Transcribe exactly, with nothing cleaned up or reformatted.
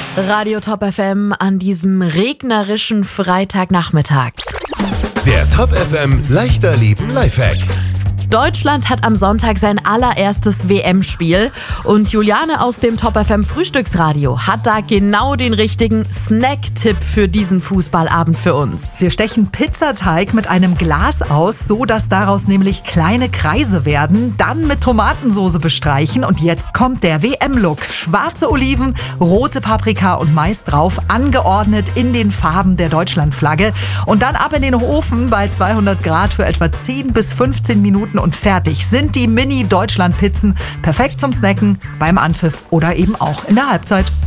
Radio Top F M an diesem regnerischen Freitagnachmittag. Der Top F M Leichter Leben Lifehack. Deutschland hat am Sonntag sein allererstes W M-Spiel und Juliane aus dem Top F M Frühstücksradio hat da genau den richtigen Snack-Tipp für diesen Fußballabend für uns. Wir stechen Pizzateig mit einem Glas aus, so dass daraus nämlich kleine Kreise werden, dann mit Tomatensoße bestreichen und jetzt kommt der W M-Look. Schwarze Oliven, rote Paprika und Mais drauf, angeordnet in den Farben der Deutschlandflagge und dann ab in den Ofen bei zweihundert Grad für etwa zehn bis fünfzehn Minuten und fertig sind die Mini-Deutschland-Pizzen. Perfekt zum Snacken, beim Anpfiff oder eben auch in der Halbzeit.